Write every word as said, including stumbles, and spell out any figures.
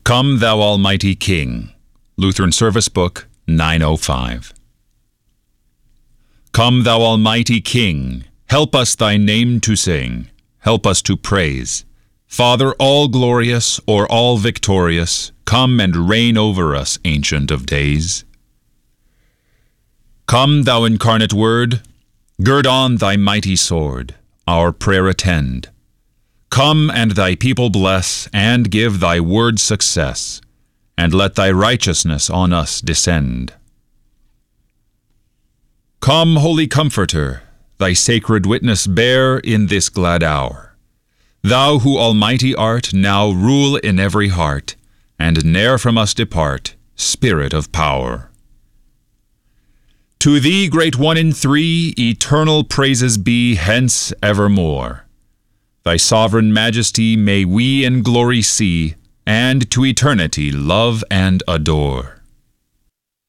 Come, thou Almighty King. Lutheran Service Book, nine oh five. Come, thou Almighty King, help us thy name to sing, help us to praise. Father all glorious, or all victorious, come and reign over us, Ancient of Days. Come, thou incarnate Word, gird on thy mighty sword, our prayer attend. Come and thy people bless, and give thy word success, and let thy righteousness on us descend. Come, Holy Comforter, thy sacred witness bear in this glad hour. Thou who almighty art, now rule in every heart, and ne'er from us depart, Spirit of power. To thee, great One in Three, eternal praises be hence evermore. Thy sovereign majesty may we in glory see, and to eternity love and adore.